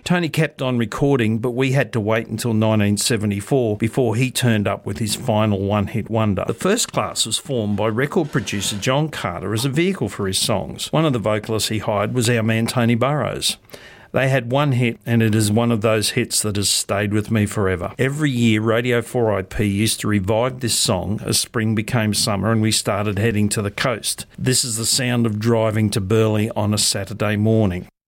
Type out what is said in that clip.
Tony kept on recording, but we had to wait until 1974 before he turned up with his final one-hit wonder. The First Class was formed by record producer John Carter as a vehicle for his songs. One of the vocalists he hired was our man Tony Burrows. They had one hit, and it is one of those hits that has stayed with me forever. Every year, Radio 4IP used to revive this song as spring became summer and we started heading to the coast. This is the sound of driving to Burleigh on a Saturday morning.